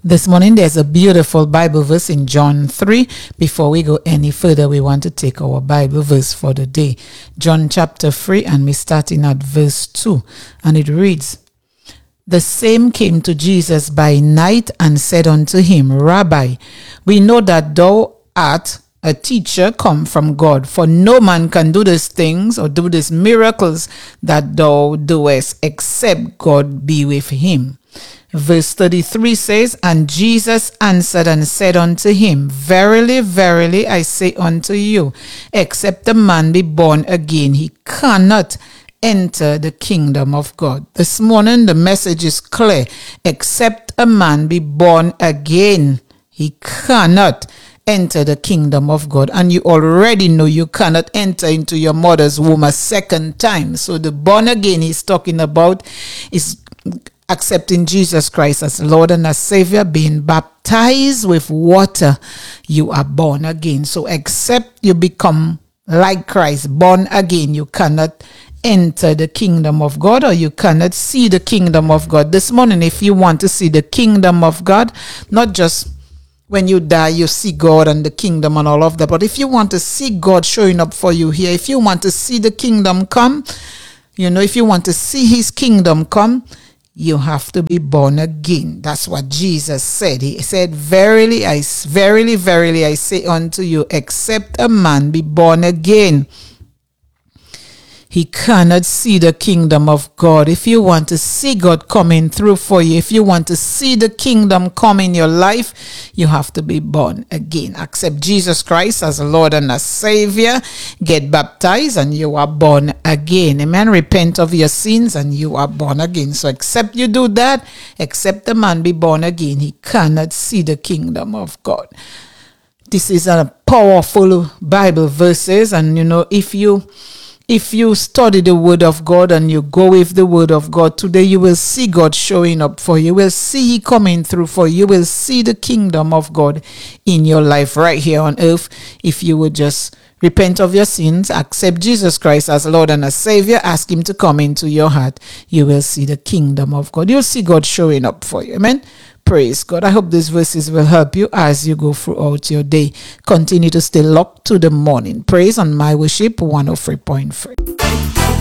This morning, there's a beautiful Bible verse in John 3. Before we go any further, we want to take our Bible verse for the day. John chapter 3, and we're starting at verse 2. And it reads, "The same came to Jesus by night and said unto him, Rabbi, we know that thou art a teacher come from God, for no man can do these things or do these miracles that thou doest, except God be with him." Verse 33 says, "And Jesus answered and said unto him, Verily, verily, I say unto you, except a man be born again, he cannot enter the kingdom of God." This morning, the message is clear. Except a man be born again, he cannot enter the kingdom of God. And you already know you cannot enter into your mother's womb a second time. So the born again he's talking about is accepting Jesus Christ as Lord and as Savior, being baptized with water. You are born again. So except you become like Christ, born again, you cannot enter the kingdom of God, or you cannot see the kingdom of God. This morning, if you want to see the kingdom of God, not just when you die, you see God and the kingdom and all of that, but if you want to see God showing up for you here, if you want to see the kingdom come, if you want to see his kingdom come, you have to be born again. That's what Jesus said. He said, verily, verily, I say unto you, except a man be born again, he cannot see the kingdom of God. If you want to see God coming through for you, if you want to see the kingdom come in your life, you have to be born again. Accept Jesus Christ as Lord and as Savior. Get baptized and you are born again. Amen. Repent of your sins and you are born again. So except you do that, except the man be born again, he cannot see the kingdom of God. This is a powerful Bible verses, and if you study the word of God and you go with the word of God today, you will see God showing up for you. You will see he coming through for you. You will see the kingdom of God in your life right here on earth. If you would just repent of your sins, accept Jesus Christ as Lord and as Savior, ask him to come into your heart, you will see the kingdom of God. You'll see God showing up for you. Amen. Praise God. I hope these verses will help you as you go throughout your day. Continue to stay locked to the morning praise on My Worship 103.3.